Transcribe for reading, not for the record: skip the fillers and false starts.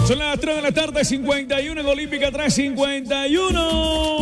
Son las 3 de la tarde, 51 en Olímpica 351.